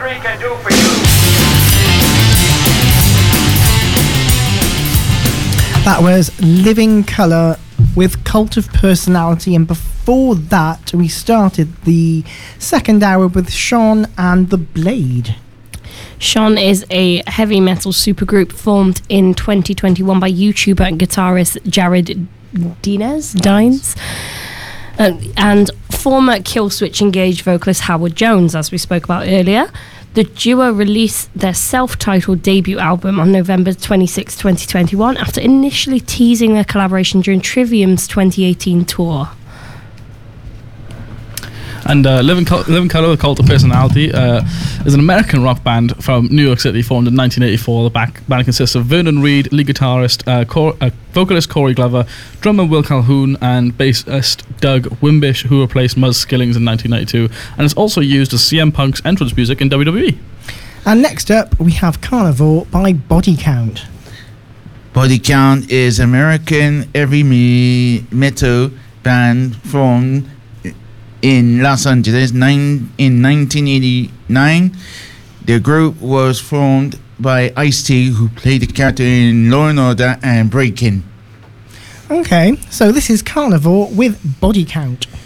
Valkyrie can do for you. That was Living Colour with Cult of Personality, and before that we started the second hour with Sean and The Blade. Sean is a heavy metal supergroup formed in 2021 by YouTuber and guitarist Jared Dines and former Killswitch Engage vocalist Howard Jones, as we spoke about earlier. The duo released their self-titled debut album on November 26, 2021, after initially teasing their collaboration during Trivium's 2018 tour. And Living Colour, The Cult of Personality, is an American rock band from New York City formed in 1984. The band consists of Vernon Reid, lead guitarist, vocalist Corey Glover, drummer Will Calhoun, and bassist Doug Wimbish, who replaced Muzz Skillings in 1992, and is also used as CM Punk's entrance music in WWE. And next up, we have Carnivore by Body Count. Body Count is American heavy metal band formed in Los Angeles in 1989. The group was formed by Ice-T, who played the character in Law & Order and Breakin'. Okay, so this is Carnivore with Body Count.